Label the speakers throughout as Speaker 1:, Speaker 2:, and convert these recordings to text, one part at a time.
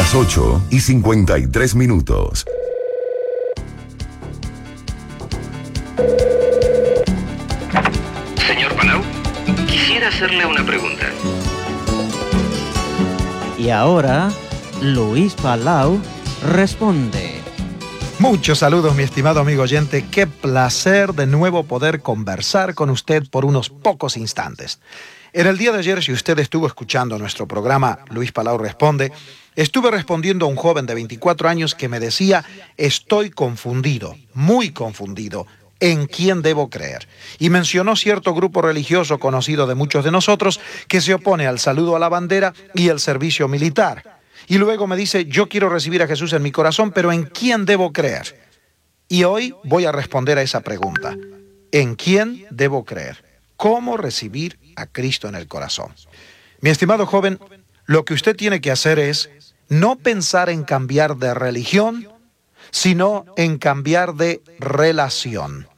Speaker 1: Las 8:53.
Speaker 2: Señor Palau, quisiera hacerle una pregunta.
Speaker 3: Y ahora, Luis Palau responde.
Speaker 4: Muchos saludos, mi estimado amigo oyente. Qué placer de nuevo poder conversar con usted por unos pocos instantes. En el día de ayer, si usted estuvo escuchando nuestro programa Luis Palau Responde, estuve respondiendo a un joven de 24 años que me decía: estoy confundido, muy confundido, ¿en quién debo creer? Y mencionó cierto grupo religioso conocido de muchos de nosotros que se opone al saludo a la bandera y el servicio militar. Y luego me dice: yo quiero recibir a Jesús en mi corazón, pero ¿en quién debo creer? Y hoy voy a responder a esa pregunta. ¿En quién debo creer? ¿Cómo recibir a Cristo en el corazón? Mi estimado joven, lo que usted tiene que hacer es no pensar en cambiar de religión, sino en cambiar de relación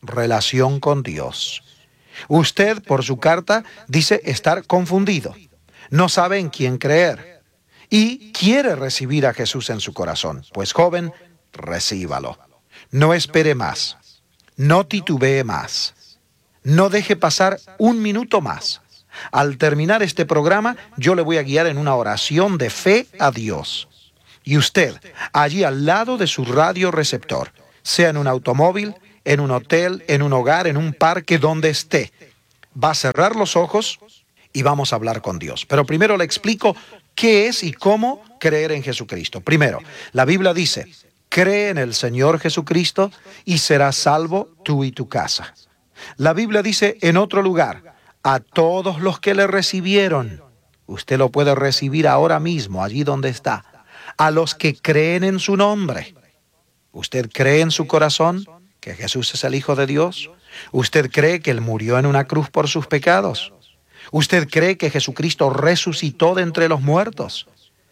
Speaker 4: con Dios. Usted, por su carta, dice estar confundido, no sabe en quién creer y quiere recibir a Jesús en su corazón. Pues joven, recíbalo. No espere más, no titubee más, no deje pasar un minuto más. Al terminar este programa, yo le voy a guiar en una oración de fe a Dios. Y usted, allí al lado de su radioreceptor, sea en un automóvil, en un hotel, en un hogar, en un parque, donde esté, va a cerrar los ojos y vamos a hablar con Dios. Pero primero le explico qué es y cómo creer en Jesucristo. Primero, la Biblia dice: cree en el Señor Jesucristo y serás salvo tú y tu casa. La Biblia dice en otro lugar: a todos los que le recibieron. Usted lo puede recibir ahora mismo, allí donde está. A los que creen en su nombre. ¿Usted cree en su corazón que Jesús es el Hijo de Dios? ¿Usted cree que Él murió en una cruz por sus pecados? ¿Usted cree que Jesucristo resucitó de entre los muertos?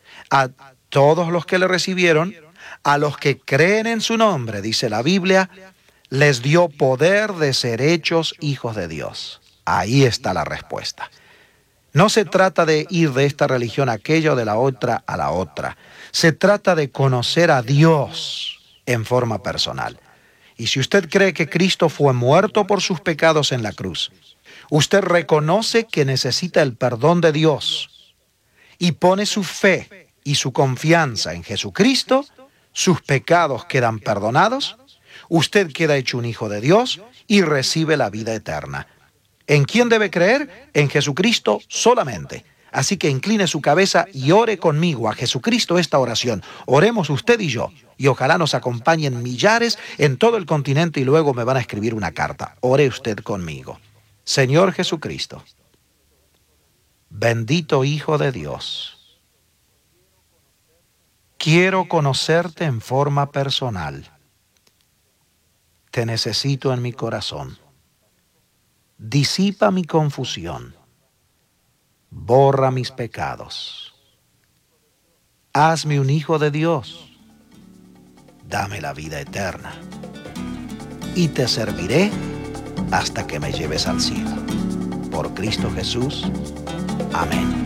Speaker 4: A todos los que le recibieron, a los que creen en su nombre, dice la Biblia, les dio poder de ser hechos hijos de Dios. Ahí está la respuesta. No se trata de ir de esta religión a aquella o de la otra a la otra. Se trata de conocer a Dios en forma personal. Y si usted cree que Cristo fue muerto por sus pecados en la cruz, usted reconoce que necesita el perdón de Dios y pone su fe y su confianza en Jesucristo, sus pecados quedan perdonados, usted queda hecho un hijo de Dios y recibe la vida eterna. ¿En quién debe creer? En Jesucristo solamente. Así que incline su cabeza y ore conmigo a Jesucristo esta oración. Oremos usted y yo, y ojalá nos acompañen millares en todo el continente y luego me van a escribir una carta. Ore usted conmigo. Señor Jesucristo, bendito Hijo de Dios, quiero conocerte en forma personal. Te necesito en mi corazón. Disipa mi confusión. Borra mis pecados. Hazme un hijo de Dios. Dame la vida eterna. Y te serviré hasta que me lleves al cielo. Por Cristo Jesús. Amén.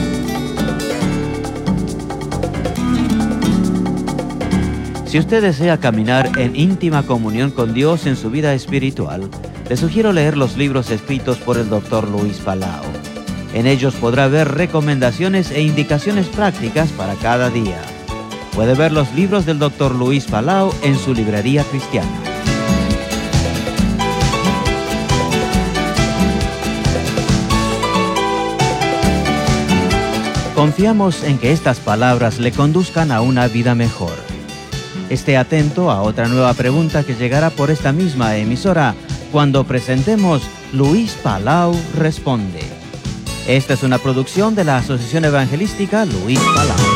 Speaker 3: Si usted desea caminar en íntima comunión con Dios en su vida espiritual, le sugiero leer los libros escritos por el Dr. Luis Palau. En ellos podrá ver recomendaciones e indicaciones prácticas para cada día. Puede ver los libros del Dr. Luis Palau en su librería cristiana. Confiamos en que estas palabras le conduzcan a una vida mejor. Esté atento a otra nueva pregunta que llegará por esta misma emisora cuando presentemos Luis Palau Responde. Esta es una producción de la Asociación Evangelística Luis Palau.